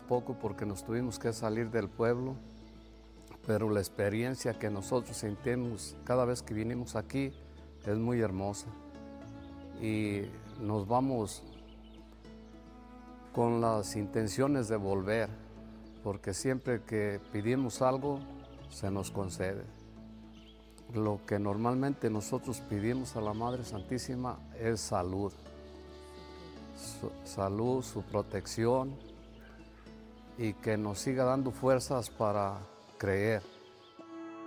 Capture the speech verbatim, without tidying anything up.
poco porque nos tuvimos que salir del pueblo, pero la experiencia que nosotros sentimos cada vez que vinimos aquí es muy hermosa. Y nos vamos con las intenciones de volver, porque siempre que pedimos algo, se nos concede. Lo que normalmente nosotros pedimos a la Madre Santísima es salud. Su, salud, su protección y que nos siga dando fuerzas para creer.